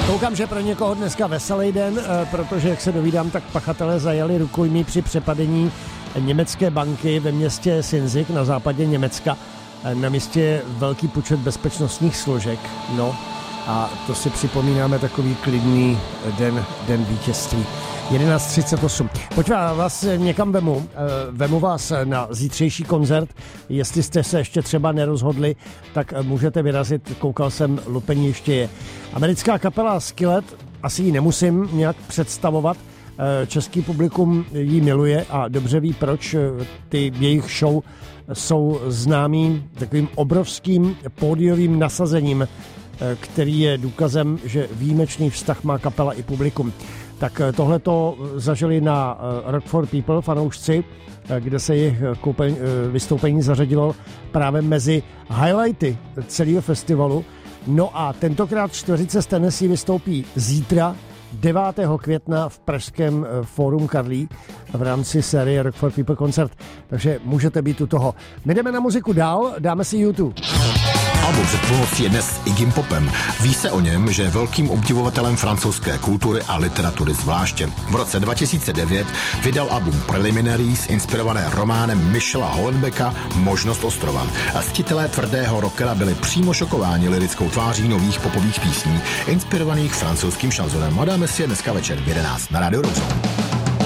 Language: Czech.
Koukám, že pro někoho dneska veselý den, protože, jak se dovídám, tak pachatelé zajali rukojmí při přepadení německé banky ve městě Sinzig na západě Německa. Na místě je velký počet bezpečnostních složek. No a to si připomínáme takový klidný den vítězství. 11:38. Pojď vás někam vemu vás na zítřejší koncert. Jestli jste se ještě třeba nerozhodli, tak můžete vyrazit. Koukal jsem, Lupení ještě je. Americká kapela Skillet, asi ji nemusím nějak představovat. Český publikum ji miluje a dobře ví, proč. Ty jejich show jsou známý takovým obrovským pódiovým nasazením, který je důkazem, že výjimečný vztah má kapela i publikum. Tak tohleto zažili na Rock for People fanoušci, kde se jejich vystoupení zařadilo právě mezi highlighty celého festivalu. No a tentokrát čtveřice z Tennessee vystoupí zítra 9. května v pražském Fórum Karlí v rámci série Rock for People koncert. Takže můžete být u toho. My jdeme na muziku dál, dáme si YouTube. Album Předpomocí je dnes s Iggy Popem. Ví se o něm, že je velkým obdivovatelem francouzské kultury a literatury zvláště. V roce 2009 vydal album Preliminaries, inspirované románem Michela Houellebecqa Možnost ostrova. A ctitelé tvrdého rockera byli přímo šokováni lirickou tváří nových popových písní, inspirovaných francouzským šanzonem. A dáme si je dneska večer v 11 na Radio Rock Zone.